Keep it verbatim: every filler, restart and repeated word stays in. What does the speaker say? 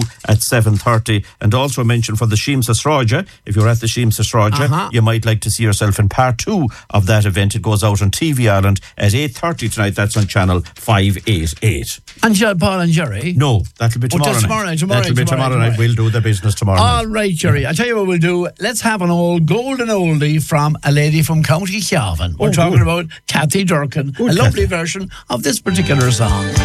at seven thirty. And also mention for the Sheemsa Sráide, if you're at the Sheemsa Sráide, Uh-huh. you might like to see yourself in part two of that event. It goes out on T V Ireland at eight thirty tonight. That's on channel five eighty-eight. And Jer- Paul and Jerry? No, that'll be Oh, tomorrow that's night. tomorrow night, tomorrow that'll night, be tomorrow, tomorrow night. night. We'll do the business tomorrow All night. right, Jerry. I'll tell you what we'll do. Let's have an old golden oldie from a lady from County Cavan. We're Oh, talking good. about Kathy Durkin, Good, a lovely Kathy. version of this particular song.